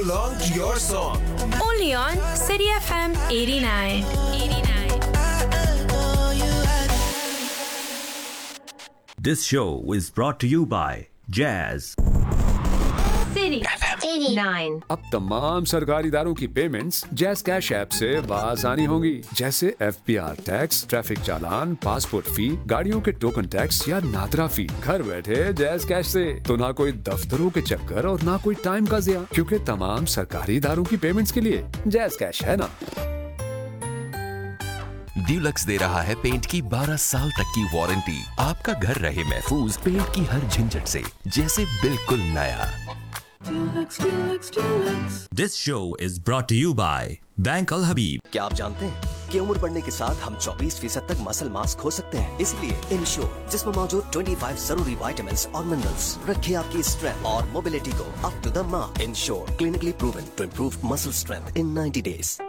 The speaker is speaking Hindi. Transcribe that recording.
along to your song. Only on City FM 89. This show is brought to you by Jazz. City FM 89. अब तमाम सरकारी इदारों की पेमेंट्स जैज़ कैश ऐप से आसानी होंगी, जैसे FPR टैक्स, ट्रैफिक चालान, पासपोर्ट फी, गाड़ियों के टोकन टैक्स या नादरा फी। घर बैठे जैज़ कैश से तो ना कोई दफ्तरों के चक्कर और ना कोई टाइम का ज़िया, क्योंकि तमाम सरकारी इदारों की पेमेंट्स के लिए जैज़ कैश है ना। ड्यूलक्स दे रहा है पेंट की 12 साल तक की वारंटी। आपका घर रहे महफूज पेंट की हर झंझट से, जैसे बिल्कुल नया। This show is brought to you by Bank Al Habib. क्या आप जानते हैं कि उम्र बढ़ने के साथ हम 24% तक मसल मास खो सकते हैं? इसलिए इंश्योर, जिसमें मौजूद 25 जरूरी विटामिन्स और मिनरल्स, रखिए आपकी स्ट्रेंथ और मोबिलिटी को up to the mark. Ensure, clinically proven to improve muscle strength in 90 days.